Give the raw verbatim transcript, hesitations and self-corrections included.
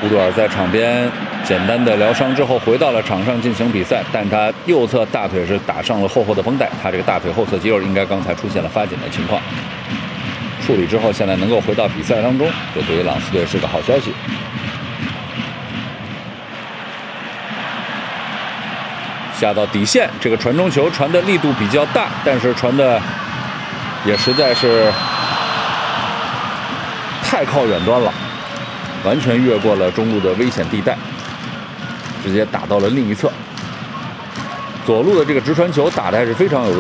乌杜尔在场边简单的疗伤之后，回到了场上进行比赛，但他右侧大腿是打上了厚厚的绷带，他这个大腿后侧肌肉应该刚才出现了发紧的情况。处理之后，现在能够回到比赛当中，这对于朗斯队是个好消息。下到底线，这个传中球传的力度比较大，但是传的也实在是太靠远端了，完全越过了中路的危险地带，直接打到了另一侧。左路的这个直传球打的还是非常有